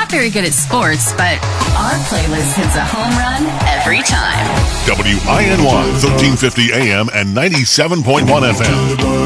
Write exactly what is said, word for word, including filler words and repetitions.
not very good at sports, but our playlist hits a home run every time. W I N Y, thirteen fifty A M and ninety-seven point one F M.